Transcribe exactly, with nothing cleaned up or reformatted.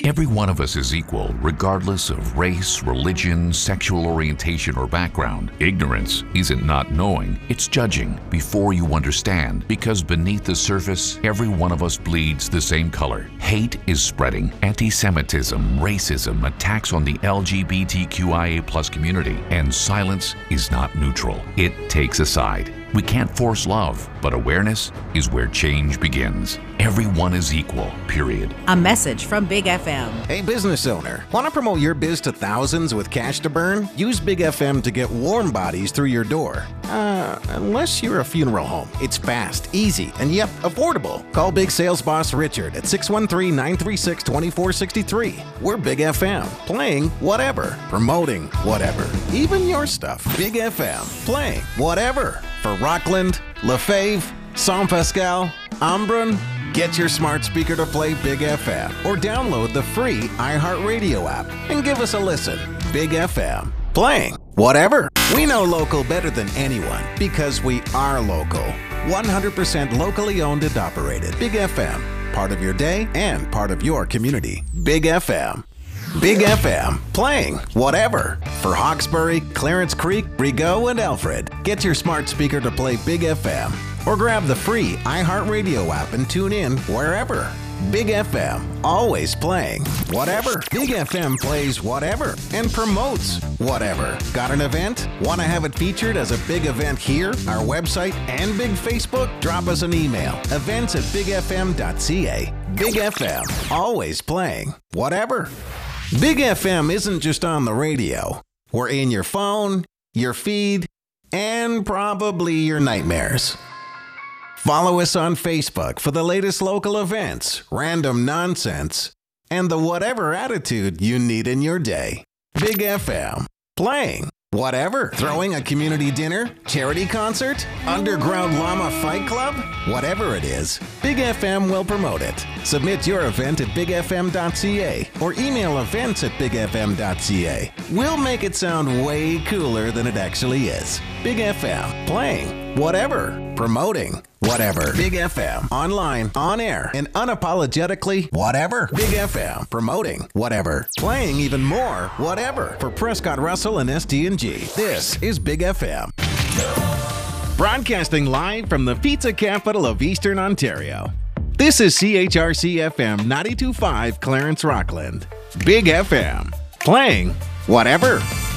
Every one of us is equal, regardless of race, religion, sexual orientation, or background. Ignorance isn't not knowing, it's judging before you understand, because beneath the surface, every one of us bleeds the same color. Hate is spreading. Anti-Semitism, racism, attacks on the L G B T Q I A plus community, and silence is not neutral. It takes a side. We can't force love, but awareness is where change begins. Everyone is equal, period. A message from Big F M. Hey, business owner, want to promote your biz to thousands with cash to burn? Use Big F M to get warm bodies through your door. Uh, unless you're a funeral home. It's fast, easy, and yep, affordable. Call Big Sales Boss Richard at six one three, nine three six, two four six three. We're Big F M, playing whatever, promoting whatever, even your stuff. Big F M, playing whatever. For Rockland, Lefebvre, Saint Pascal, Embrun, get your smart speaker to play Big F M or download the free iHeartRadio app and give us a listen. Big F M, playing whatever. We know local better than anyone because we are local. one hundred percent locally owned and operated. Big F M, part of your day and part of your community. Big F M. Big F M, playing whatever. For Hawkesbury, Clarence Creek, Rigaud, and Alfred, get your smart speaker to play Big F M or grab the free iHeartRadio app and tune in wherever. Big F M, always playing whatever. Big F M plays whatever and promotes whatever. Got an event? Want to have it featured as a big event here, our website, and big Facebook? Drop us an email, events at big f m dot c a. Big F M, always playing whatever. Big F M isn't just on the radio. We're in your phone, your feed, and probably your nightmares. Follow us on Facebook for the latest local events, random nonsense, and the whatever attitude you need in your day. Big F M, playing whatever. Throwing a community dinner, charity concert, underground llama fight club, whatever it is, Big F M will promote it. Submit your event at big f m dot c a or email events at big f m dot c a. We'll make it sound way cooler than it actually is. Big F M, playing whatever, promoting whatever. Big F M, online, on air, and unapologetically whatever. Big F M, promoting whatever, playing even more whatever. For Prescott Russell and S D and G, this is Big F M. Broadcasting live from the pizza capital of Eastern Ontario. This is C H R C F M ninety-two point five Clarence Rockland. Big F M, playing whatever.